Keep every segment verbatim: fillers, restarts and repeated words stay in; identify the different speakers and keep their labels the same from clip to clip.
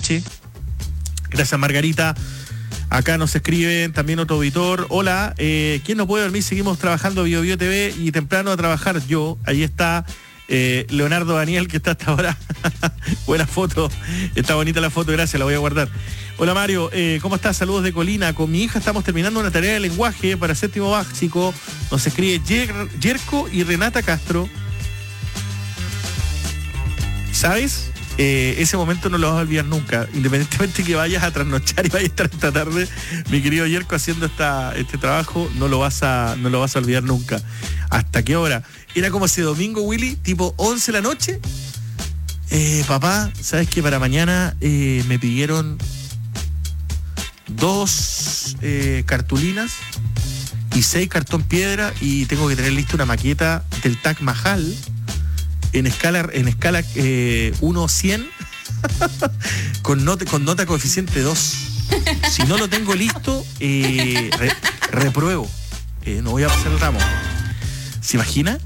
Speaker 1: noche. Gracias, Margarita. Acá nos escriben también otro auditor. Hola, eh, ¿quién no puede dormir? Seguimos trabajando Bio Bio T V y temprano a trabajar yo. Ahí está eh, Leonardo Daniel, que está hasta ahora. Buena foto. Está bonita la foto, gracias, la voy a guardar. Hola, Mario, eh, ¿cómo estás? Saludos de Colina. Con mi hija estamos terminando una tarea de lenguaje para séptimo básico. Nos escribe Yer- Yerko y Renata Castro. ¿Sabes? Eh, ese momento no lo vas a olvidar nunca, independientemente que vayas a trasnochar y vayas a estar esta tarde, mi querido Yerko, haciendo esta, este trabajo, no lo vas a, no lo vas a olvidar nunca. ¿Hasta qué hora? Era como ese domingo, Willy, tipo once de la noche. Eh, papá, ¿sabes que para mañana eh, me pidieron dos eh, cartulinas y seis cartón piedra y tengo que tener lista una maqueta del Taj Mahal en escala en escala eh, uno a cien con nota, con nota coeficiente dos. Si no lo tengo listo, eh, re, repruebo. Eh, no voy a pasar el ramo. ¿Se imagina?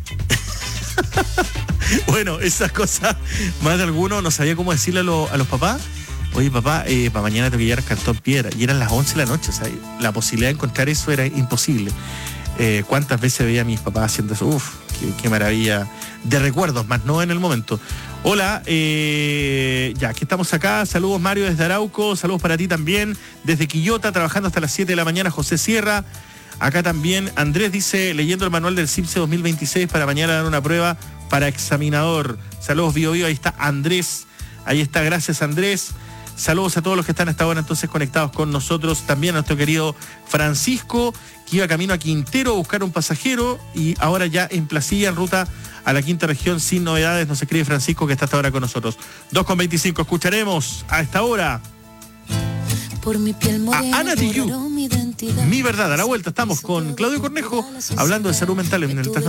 Speaker 1: Bueno, esas cosas, más de alguno no sabía cómo decirle a, lo, a los papás. Oye, papá, eh, para mañana tengo que llevar cartón piedra. Y eran las once de la noche, o sea, la posibilidad de encontrar eso era imposible. Eh, ¿Cuántas veces veía a mis papás haciendo eso? Uf, qué, qué maravilla de recuerdos, más no en el momento. Hola, eh, ya, que estamos acá. Saludos, Mario, desde Arauco. Saludos para ti también. Desde Quillota, trabajando hasta las siete de la mañana, José Sierra. Acá también Andrés dice, leyendo el manual del CIMSE dos mil veintiséis para mañana dar una prueba para examinador. Saludos, Bio Bio. Ahí está Andrés. Ahí está, gracias, Andrés. Saludos a todos los que están hasta ahora entonces conectados con nosotros. También a nuestro querido Francisco, que iba camino a Quintero a buscar un pasajero y ahora ya en Placilla, en ruta a la quinta región, sin novedades. Nos escribe Francisco, que está hasta ahora con nosotros. dos con veinticinco, escucharemos a esta hora
Speaker 2: por mi piel morena,
Speaker 1: a Ana Tijoux,
Speaker 2: mi,
Speaker 1: mi verdad. A la vuelta estamos con Claudio Cornejo hablando de salud mental en el